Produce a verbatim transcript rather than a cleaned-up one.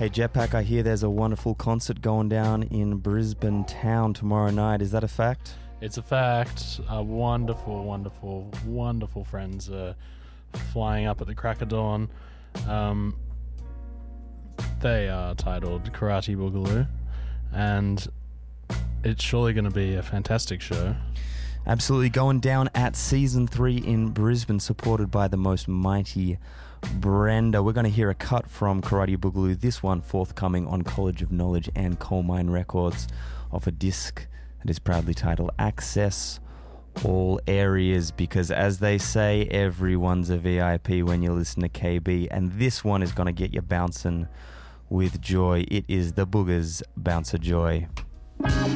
Hey Jetpack, I hear there's a wonderful concert going down in Brisbane town tomorrow night. Is that a fact? It's a fact. Uh, wonderful, wonderful, wonderful friends uh, flying up at the crack of dawn. Um, they are titled Karate Boogaloo, and it's surely going to be a fantastic show. Absolutely, going down at Season three in Brisbane, supported by the most mighty Brenda. We're going to hear a cut from Karate Boogaloo, this one forthcoming on College of Knowledge and Coal Mine Records, off a disc that is proudly titled Access All Areas, because as they say, everyone's a V I P when you listen to K B, and this one is going to get you bouncing with joy. It is the Boogers Bouncer Joy.